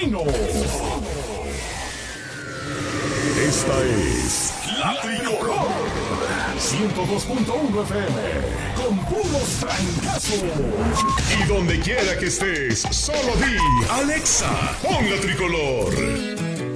Asesino. Esta es La Tricolor 102.1 FM con puros trancazos. Y donde quiera que estés, solo di Alexa, pon La Tricolor.